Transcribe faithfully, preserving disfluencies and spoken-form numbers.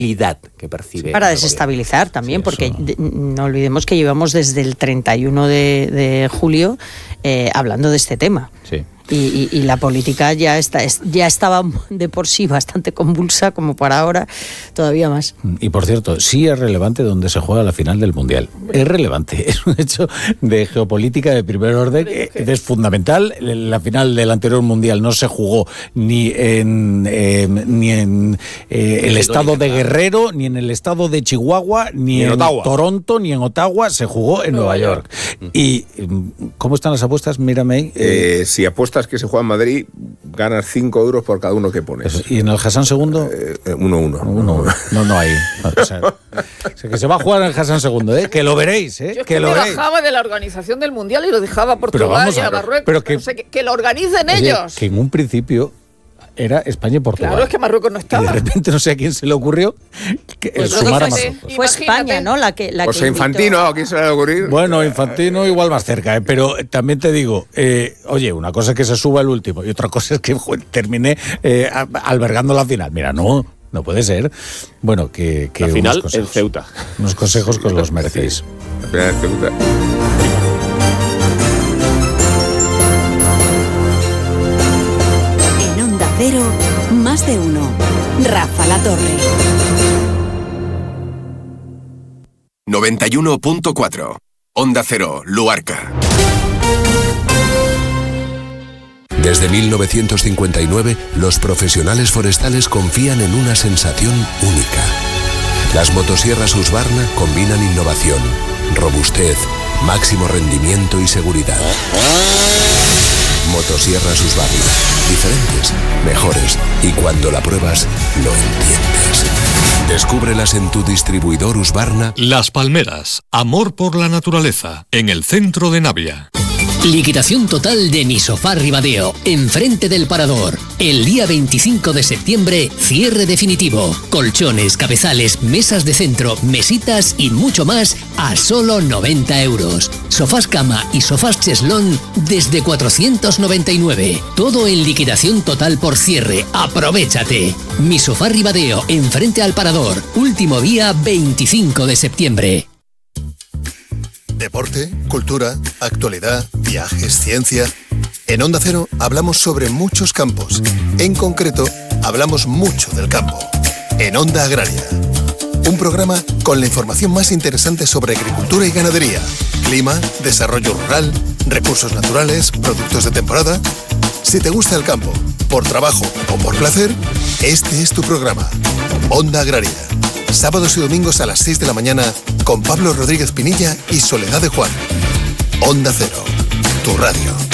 que percibe. Para desestabilizar también, sí, porque eso... no olvidemos que llevamos desde el treinta y uno de, de julio eh, hablando de este tema. Sí. Y, y, y la política ya está ya estaba de por sí bastante convulsa, como para ahora todavía más. Y por cierto, sí es relevante donde se juega la final del Mundial. Es relevante, es un hecho de geopolítica de primer orden, es fundamental. La final del anterior Mundial no se jugó ni en eh, ni en eh, el estado de Guerrero, ni en el estado de Chihuahua, ni, ni en, en Toronto, ni en Ottawa, se jugó en Nueva, Nueva York. York. ¿Y cómo están las apuestas? Mírame. Eh, si apuestas que se juega en Madrid, ganas cinco euros por cada uno que pones. ¿Y en el Hassan segundo? Eh, uno, uno. uno. No, no hay. O sea, o sea, que se va a jugar en el Hassan segundo, ¿eh? Que lo veréis, ¿eh? Yo es que, que lo me veréis. bajaba de la organización del Mundial y lo dejaba a Portugal y a, a Marruecos. Pero que, no sé, que, que lo organicen oye, ellos. Que en un principio era España y Portugal. Claro, es que Marruecos no estaba. Y de repente no sé a quién se le ocurrió que pues sumar a Marruecos. Fue España, ¿no? La que la Pues que Infantino, ¿a quién se le va a ocurrir? Bueno, Infantino igual más cerca, ¿eh? Pero también te digo, eh, oye, una cosa es que se suba el último y otra cosa es que joder, termine eh, albergando la final. Mira, no, no puede ser. Bueno, que, que la final en Ceuta. Unos consejos que os los merecéis. La final en Ceuta. Cero, más de uno. Rafa La Torre. noventa y uno punto cuatro. Onda Cero, Luarca. Desde mil novecientos cincuenta y nueve, los profesionales forestales confían en una sensación única. Las motosierras Husqvarna combinan innovación, robustez, máximo rendimiento y seguridad. Motosierras Husqvarna. Diferentes, mejores y cuando la pruebas, lo entiendes. Descúbrelas en tu distribuidor Husqvarna. Las Palmeras, amor por la naturaleza, en el centro de Navia. Liquidación total de Mi Sofá Ribadeo, enfrente del Parador. El día veinticinco de septiembre, cierre definitivo. Colchones, cabezales, mesas de centro, mesitas y mucho más a solo noventa euros. Sofás cama y sofás cheslón desde cuatrocientos noventa y nueve. Todo en liquidación total por cierre. ¡Aprovechate! Mi Sofá Ribadeo, enfrente al Parador. Último día veinticinco de septiembre. Deporte, cultura, actualidad, viajes, ciencia. En Onda Cero hablamos sobre muchos campos. En concreto, hablamos mucho del campo. En Onda Agraria. Un programa con la información más interesante sobre agricultura y ganadería, clima, desarrollo rural, recursos naturales, productos de temporada. Si te gusta el campo, por trabajo o por placer, este es tu programa. Onda Agraria. Sábados y domingos a las seis de la mañana con Pablo Rodríguez Pinilla y Soledad de Juan. Onda Cero, tu radio.